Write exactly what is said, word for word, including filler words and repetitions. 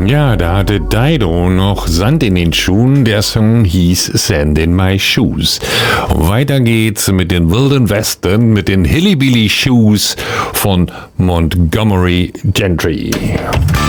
Ja, da hatte Dido noch Sand in den Schuhen. Der Song hieß Sand in My Shoes. Und weiter geht's mit den Wilden Western, mit den Hillybilly Shoes von Montgomery Gentry.